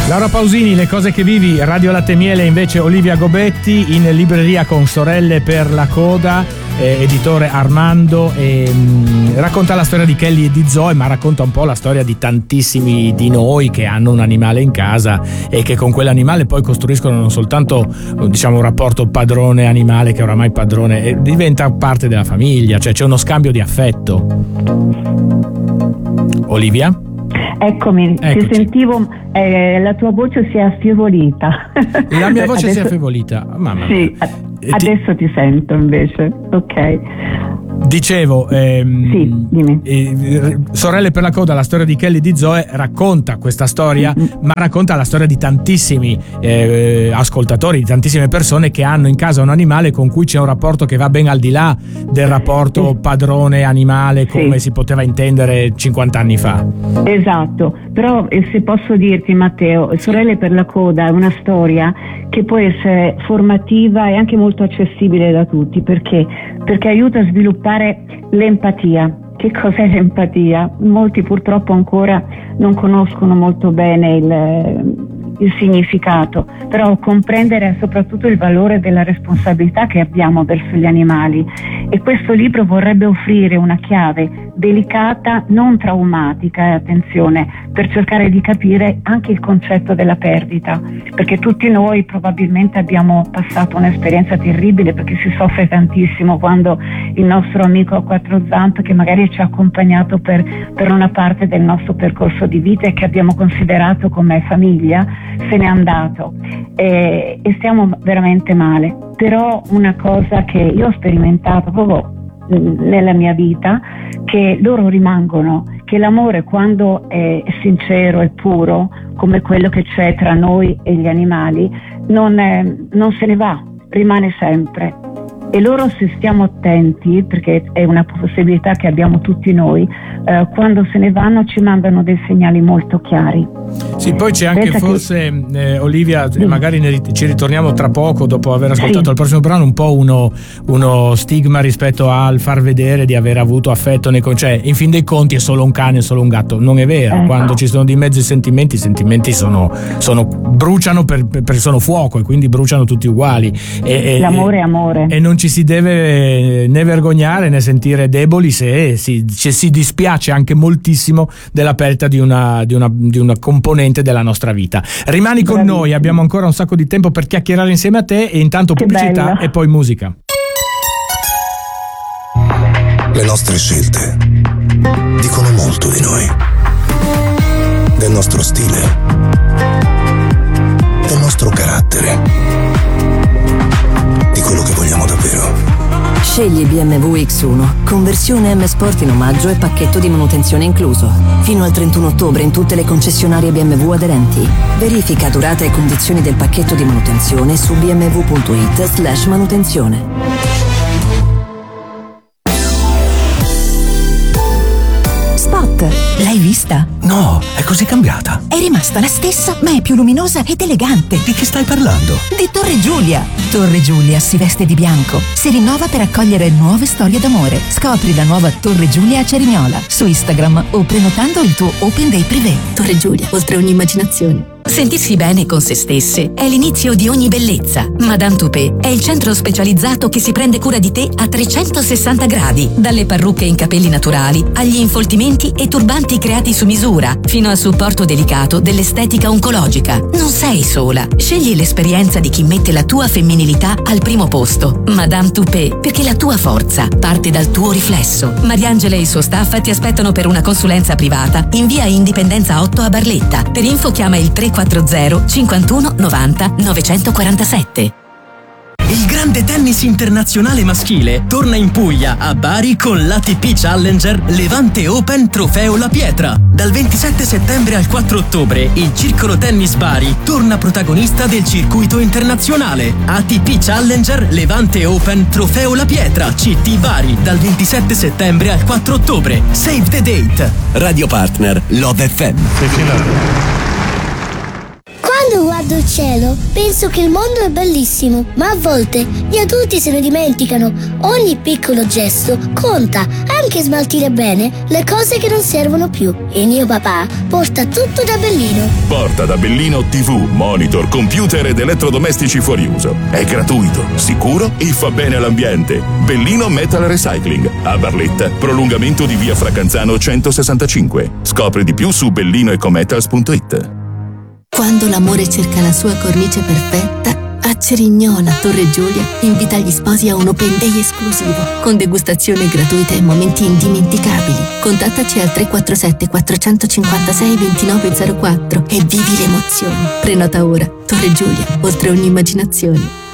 Laura Pausini, Le cose che vivi, Radio Latte Miele, invece Olivia Gobetti in libreria con Sorelle per la coda, editore Armando, racconta la storia di Kelly e di Zoe, ma racconta un po' la storia di tantissimi di noi che hanno un animale in casa e che con quell'animale poi costruiscono non soltanto, diciamo, un rapporto padrone-animale che oramai padrone diventa parte della famiglia, cioè c'è uno scambio di affetto. Olivia? Eccomi. Eccoci. Ti sentivo, la tua voce si è affievolita. La mia voce adesso, si è affievolita, mamma mia. Sì, adesso ti sento invece, ok. Dicevo, sì, dimmi. Sorelle per la coda, la storia di Kelly e di Zoe, racconta questa storia, ma racconta la storia di tantissimi ascoltatori, di tantissime persone che hanno in casa un animale con cui c'è un rapporto che va ben al di là del rapporto padrone-animale come si poteva intendere 50 anni fa. Esatto, però se posso dirti, Matteo, Sorelle per la coda è una storia che può essere formativa e anche molto accessibile da tutti, perché aiuta a sviluppare l'empatia. Che cos'è l'empatia? Molti purtroppo ancora non conoscono molto bene il significato, però comprendere soprattutto il valore della responsabilità che abbiamo verso gli animali, e questo libro vorrebbe offrire una chiave delicata, non traumatica, attenzione, per cercare di capire anche il concetto della perdita, perché tutti noi probabilmente abbiamo passato un'esperienza terribile, perché si soffre tantissimo quando il nostro amico a quattro zampe, che magari ci ha accompagnato per una parte del nostro percorso di vita e che abbiamo considerato come famiglia, se n'è andato, e stiamo veramente male. Però una cosa che io ho sperimentato proprio nella mia vita, che loro rimangono, che l'amore, quando è sincero e puro come quello che c'è tra noi e gli animali, non se ne va, rimane sempre. E loro, se stiamo attenti, perché è una possibilità che abbiamo tutti noi, quando se ne vanno ci mandano dei segnali molto chiari. Sì, poi c'è anche Olivia, magari ci ritorniamo tra poco dopo aver ascoltato il prossimo brano, un po' uno stigma rispetto al far vedere di aver avuto affetto cioè in fin dei conti è solo un cane, è solo un gatto. Non è vero, quando ci sono di mezzo i sentimenti bruciano sono fuoco, e quindi bruciano tutti uguali, l'amore è amore, e non ci si deve né vergognare né sentire deboli se si dispiace anche moltissimo della perdita di una componente della nostra vita. Rimani con noi, abbiamo ancora un sacco di tempo per chiacchierare insieme a te, e intanto pubblicità bello. E poi musica. Le nostre scelte dicono molto di noi, del nostro stile, del nostro carattere, di quello che vogliamo davvero. Scegli BMW X1, conversione M Sport in omaggio e pacchetto di manutenzione incluso. Fino al 31 ottobre in tutte le concessionarie BMW aderenti. Verifica durata e condizioni del pacchetto di manutenzione su bmw.it/manutenzione. L'hai vista? No, è così cambiata. È rimasta la stessa, ma è più luminosa ed elegante. Di che stai parlando? Di Torre Giulia. Torre Giulia si veste di bianco, si rinnova per accogliere nuove storie d'amore. Scopri la nuova Torre Giulia a Cerignola su Instagram o prenotando il tuo Open Day Privé. Torre Giulia, oltre ogni immaginazione. Sentirsi bene con se stesse è l'inizio di ogni bellezza. Madame Toupet è il centro specializzato che si prende cura di te a 360 gradi. Dalle parrucche in capelli naturali, agli infoltimenti e turbanti creati su misura, fino al supporto delicato dell'estetica oncologica. Non sei sola. Scegli l'esperienza di chi mette la tua femminilità al primo posto. Madame Toupet, perché la tua forza parte dal tuo riflesso. Mariangela e il suo staff ti aspettano per una consulenza privata in via Indipendenza 8 a Barletta. Per info chiama il 340 51 90 947. Il grande tennis internazionale maschile torna in Puglia, a Bari, con l'ATP Challenger Levante Open Trofeo La Pietra. Dal 27 settembre al 4 ottobre il Circolo Tennis Bari torna protagonista del circuito internazionale. ATP Challenger Levante Open Trofeo La Pietra, CT Bari, dal 27 settembre al 4 ottobre. Save the date. Radio partner Love FM. Quando guardo il cielo, penso che il mondo è bellissimo, ma a volte gli adulti se ne dimenticano. Ogni piccolo gesto conta, anche smaltire bene le cose che non servono più. E mio papà porta tutto da Bellino. Porta da Bellino TV, monitor, computer ed elettrodomestici fuori uso. È gratuito, sicuro e fa bene all'ambiente. Bellino Metal Recycling, a Barletta, prolungamento di via Fracanzano 165. Scopri di più su bellinoecometals.it. Quando l'amore cerca la sua cornice perfetta, a Cerignola, Torre Giulia, invita gli sposi a un Open Day esclusivo, con degustazione gratuita e momenti indimenticabili. Contattaci al 347 456 2904 e vivi l'emozione. Prenota ora. Torre Giulia, oltre ogni immaginazione.